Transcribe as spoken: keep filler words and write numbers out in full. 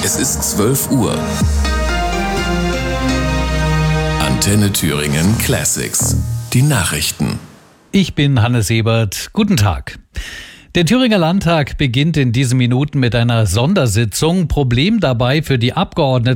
Es ist zwölf Uhr. Antenne Thüringen Classics. Die Nachrichten. Ich bin Hannes Ebert. Guten Tag. Der Thüringer Landtag beginnt in diesen Minuten mit einer Sondersitzung. Problem dabei für die Abgeordneten